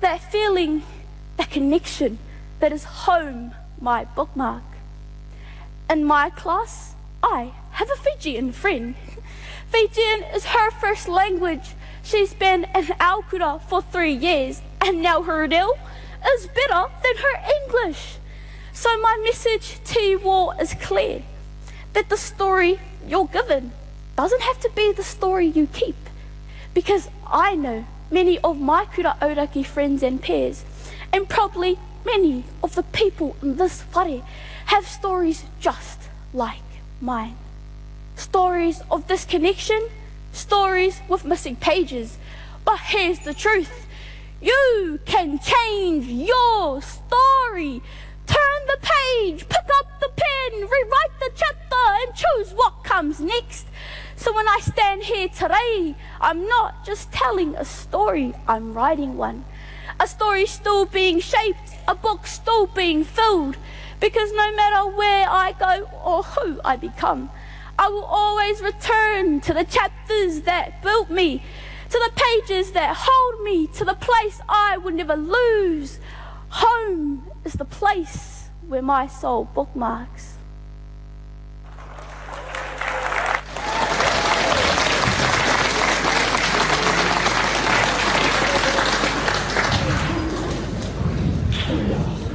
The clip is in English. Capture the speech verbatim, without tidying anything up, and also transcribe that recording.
that feeling, that connection that is home my bookmark. In my class, I have a Fijian friend. Fijian is her first language. She's been in Aokura for three years, and now her reo is better than her English. So my message to you all is clear, that the story you're given doesn't have to be the story you keep, because I know many of my Kura Auraki friends and peers, and probably many of the people in this whare, have stories just like mine. Stories of disconnection, stories with missing pages. But here's the truth. You can change your story. Turn the page, pick up the pen, rewrite the chapter and choose what comes next. So when I stand here today, I'm not just telling a story, I'm writing one. A story still being shaped, a book still being filled. Because no matter where I go or who I become, I will always return to the chapters that built me, to the pages that hold me, to the place I will never lose. Home is the place where my soul bookmarks.